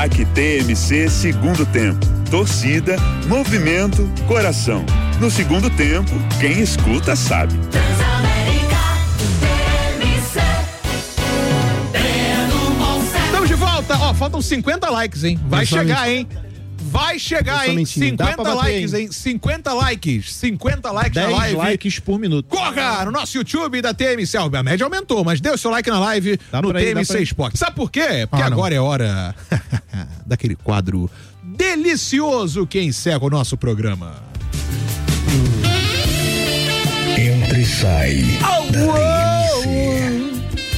Aqui TMC Segundo Tempo. Torcida, movimento, coração. No segundo tempo, quem escuta sabe. Estamos de volta. Ó, faltam 50 likes, hein? Vai chegar, hein? Vai chegar, hein? 50 likes, hein? 50 likes. 50 likes na live. 10 likes por minuto. Corra no nosso YouTube da TMC. A média aumentou, mas dê o seu like na live no TMC Esporte. Sabe por quê? Porque agora é hora daquele quadro delicioso que encerra o nosso programa. Entra e sai da TMC.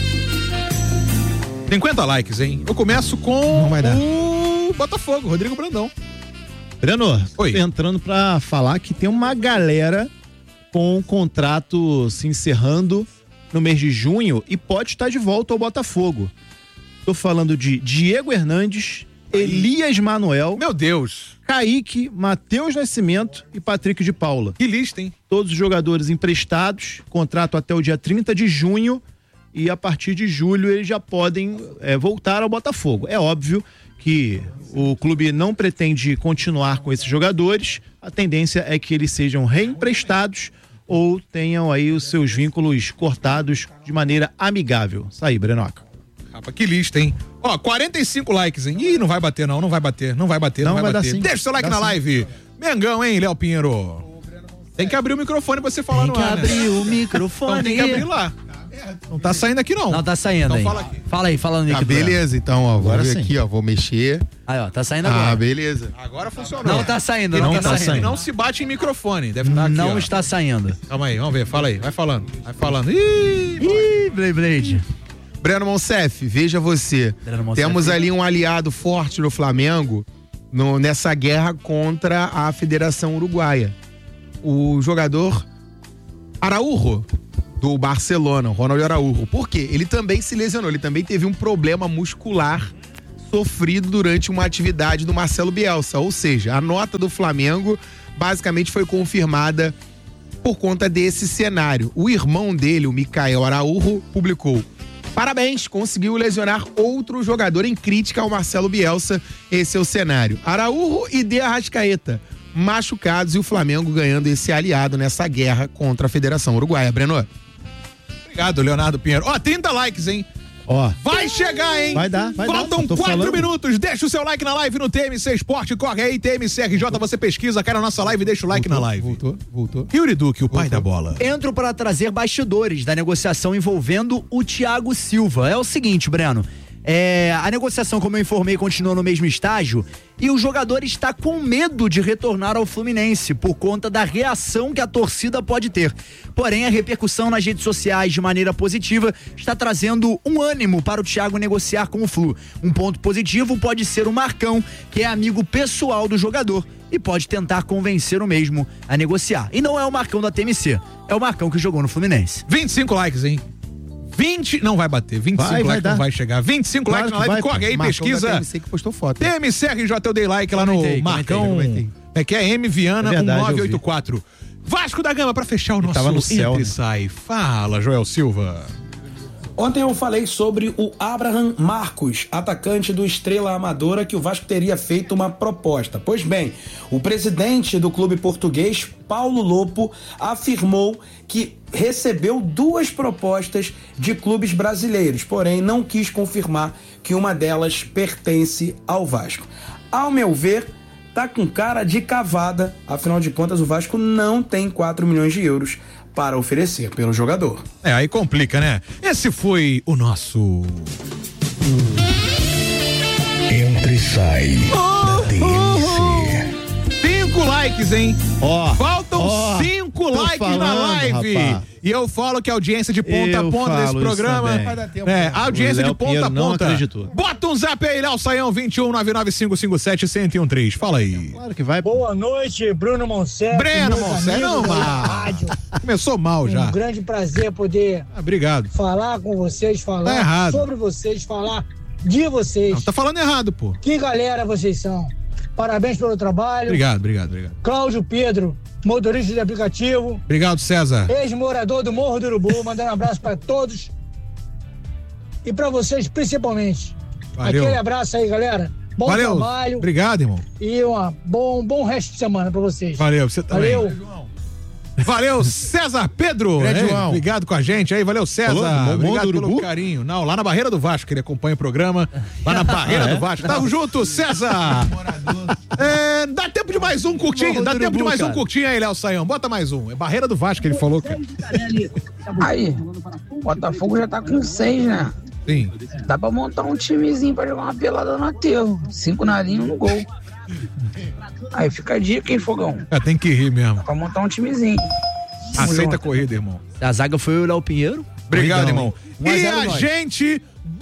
50 likes, hein? Eu começo com o Botafogo, Rodrigo Brandão. Breno, Oi. Entrando pra falar que tem uma galera com o contrato se encerrando no mês de junho e pode estar de volta ao Botafogo. Tô falando de Diego Hernandes, Elias Manuel, Meu Deus. Kaique, Matheus Nascimento e Patrick de Paula. Que lista, hein? Todos os jogadores emprestados, contrato até o dia 30 de junho e a partir de julho eles já podem voltar ao Botafogo. É óbvio que o clube não pretende continuar com esses jogadores, a tendência é que eles sejam reemprestados ou tenham aí os seus vínculos cortados de maneira amigável. Isso aí, Brenoca. Rapaz, que lista, hein? Ó, 45 likes, hein? Ih, não vai bater, não vai bater. Não vai bater. Sim. Deixa o seu like na live. Mengão, hein, Léo Pinheiro? Tem que abrir o microfone pra você falar no ar, né? Tem que abrir o microfone. Então tem que abrir lá. Não tá saindo aqui, não. Não tá saindo, então aí. Fala aqui. Fala aí, fala no Ah, beleza, então, ó, Agora vou ver sim. aqui, ó, vou mexer. Aí, ó, tá saindo agora. Ah, beleza. Agora funcionou. Não tá saindo, Não não tá saindo. Não se bate em microfone. Deve estar aqui, Não ó. está saindo. Calma aí, vamos ver. Fala aí. Vai falando. Ih, Blade. Breno Monsef, veja você. Breno Monsef. Temos ali um aliado forte no Flamengo nessa guerra contra a Federação Uruguaia. O jogador Araújo, do Barcelona, Ronald Araújo. Por quê? Ele também se lesionou, ele também teve um problema muscular sofrido durante uma atividade do Marcelo Bielsa. Ou seja, a nota do Flamengo basicamente foi confirmada por conta desse cenário. O irmão dele, o Micael Araújo, publicou: parabéns, conseguiu lesionar outro jogador em crítica ao Marcelo Bielsa. Esse é o cenário. Araújo e De Arrascaeta machucados e o Flamengo ganhando esse aliado nessa guerra contra a Federação Uruguaia. Breno. obrigado, Leonardo Pinheiro. Ó, 30 likes, hein? Ó, Vai chegar, hein? Vai dar. Faltam Tô 4 falando. minutos. Deixa o seu like na live no TMC Esporte. Corre aí, TMCRJ. Você pesquisa, cai na nossa live e deixa o like na live. Voltou. Yuri Duque, o pai da bola. Entro para trazer bastidores da negociação envolvendo o Thiago Silva. É o seguinte, Breno. A negociação, como eu informei, continua no mesmo estágio e o jogador está com medo de retornar ao Fluminense por conta da reação que a torcida pode ter. Porém, a repercussão nas redes sociais de maneira positiva está trazendo um ânimo para o Thiago negociar com o Flu. Um ponto positivo pode ser o Marcão, que é amigo pessoal do jogador e pode tentar convencer o mesmo a negociar. E não é o Marcão da TMC, é o Marcão que jogou no Fluminense. 25 likes, hein? 20, não vai bater, 25 Vai likes dar. não vai chegar, 25 Claro likes na que live, vai, corre aí, Marcão da pesquisa. TMC que postou foto. TMCRJ, eu dei like lá no Comentei. Marcão, que é M Viana É verdade, 1984. Vasco da Gama pra fechar o nosso tava no céu, Entre e né? Sai. Fala, Joel Silva. Ontem eu falei sobre o Abraham Marcos, atacante do Estrela Amadora, que o Vasco teria feito uma proposta. Pois bem, o presidente do clube português, Paulo Lopo, afirmou que recebeu 2 propostas de clubes brasileiros, porém não quis confirmar que uma delas pertence ao Vasco. Ao meu ver, tá com cara de cavada, afinal de contas o Vasco não tem 4 milhões de euros para oferecer pelo jogador. Aí complica, né? Esse foi o nosso... Entra e sai da TMC. 5 likes, hein? Ó. Faltam 5 likes na falando, live. rapaz. E eu falo que a audiência de ponta a Eu ponta desse falo programa. isso também. Vai dar tempo. A audiência O Léo de ponta a Pinheiro não ponta. acreditou. Bota um zap aí, Léo Saião, 21-99557-1013. Fala aí. Claro que vai. Boa noite, Bruno Monsef. Breno meus Monsef, amigos não, da mal. rádio. Começou mal já. Um grande prazer poder Obrigado. falar com vocês, Tá falar errado. sobre vocês, falar de vocês. Não, tá falando errado, pô. Que galera vocês são. Parabéns pelo trabalho. Obrigado. Cláudio Pedro, motorista de aplicativo, Obrigado, César. ex-morador do Morro do Urubu, mandando um abraço para todos e para vocês principalmente. Valeu. Aquele abraço aí, galera. Bom Valeu. trabalho. Obrigado, irmão. E bom resto de semana pra vocês. Valeu, você também. Valeu. Valeu, César Pedro. João. Obrigado com a gente aí. Valeu, César. Falou? Obrigado do pelo Urubu? carinho. Não, lá na Barreira do Vasco, que ele acompanha o programa. Lá na Barreira do Vasco. Tamo junto, César. Dá tempo de mais um curtinho. Dá tempo de mais um curtinho aí, Léo Saião. Bota mais um. É Barreira do Vasco que ele falou, cara. Aí, o Botafogo já tá com 6, né? Sim. Dá pra montar um timezinho pra jogar uma pelada no aterro. 5 na linha, 1 no gol. Aí fica a dica, hein, Fogão? Tem que rir mesmo. Dá pra montar um timezinho. Aceita a corrida, irmão. A zaga foi o Léo Pinheiro. Obrigado, irmão. 1 a 0 E a nós. gente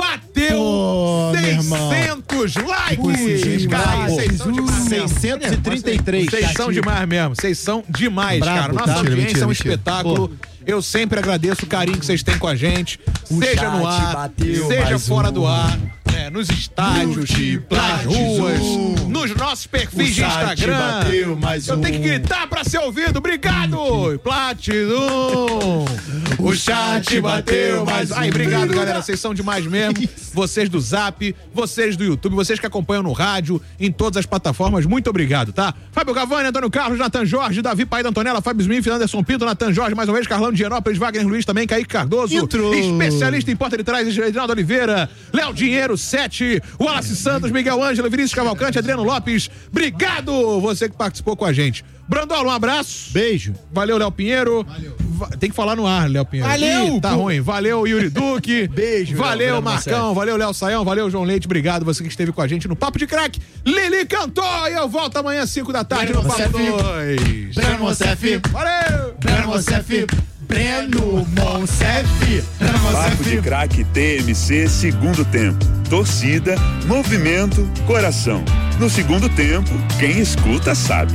bateu 600 likes, cara. Vocês são demais mesmo. 633. Vocês são demais mesmo. Vocês são demais, Bravo, cara. Nossa tá? audiência é um Mentira. espetáculo. Eu sempre agradeço o carinho que vocês têm com a gente. Seja no ar, seja fora do ar. Nos estádios, nas ruas, nos nossos perfis de Instagram. Eu tenho que gritar pra ser ouvido. Obrigado! Platinum! O chat bateu mais um. Aí, obrigado, galera. Vocês são demais mesmo. Vocês do Zap, vocês do YouTube, vocês que acompanham no rádio, em todas as plataformas. Muito obrigado, tá? Fábio Gavani, Antônio Carlos, Natan Jorge, Davi Pai da Antonella, Fábio Smith, Anderson Pinto, Natan Jorge, mais uma vez, Carlão de Higienópolis, Wagner Luiz também, Kaique Cardoso, especialista em porta de trás, Edinaldo Oliveira, Léo Dinheiro, 7, Wallace Santos, Miguel Ângelo, Vinícius Cavalcante, Adriano Lopes. Obrigado, você que participou com a gente. Brandola, um abraço. Beijo. Valeu, Léo Pinheiro. Tem que falar no ar, Léo Pinheiro. Valeu. Tá ruim. Valeu, Yuri Duque. Beijo. Valeu, Léo, Marcão. Valeu, Léo Saião. Valeu, João Leite. Obrigado você que esteve com a gente no Papo de Crack. Lili cantou e eu volto amanhã às 5 da tarde no Papo 2. Breno Monsef. Valeu. Breno Monsef. Breno Monsef. Papo de Crack TMC segundo tempo. Torcida, movimento, coração. No segundo tempo, quem escuta sabe.